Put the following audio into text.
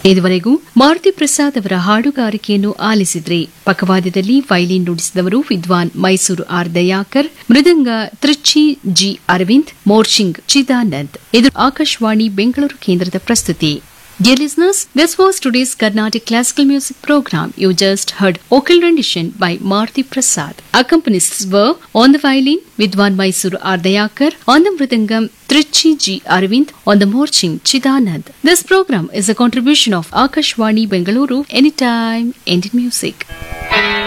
ಇದುವರೆಗೂ ಮಾರುತಿ ಪ್ರಸಾದ್ ಅವರ ಹಾಡುಗಾರಿಕೆಯನ್ನು ಆಲಿಸಿದ್ರಿ. ಪಕ್ಕವಾದ್ಯದಲ್ಲಿ ವೈಲಿನ್ ನುಡಿಸಿದವರು ವಿದ್ವಾನ್ ಮೈಸೂರು ಆರ್ ದಯಾಕರ್, ಮೃದಂಗ ತ್ರಿಚಿ ಜಿ ಅರವಿಂದ್, ಮೋರ್ಚಿಂಗ್ ಚಿದಾನಂದ್. ಇದು ಆಕಾಶವಾಣಿ ಬೆಂಗಳೂರು ಕೇಂದ್ರದ ಪ್ರಸ್ತುತಿ. Dear listeners, this was today's Carnatic Classical Music Program. You just heard vocal rendition by Maruti Prasad. Accompanists were on the violin Vidwan Mysuru Ardayakar, on the mridangam Trichy G. Arvind, on the morching Chidanand. This program is a contribution of Akashwani Bengaluru, Anytime Indian Music.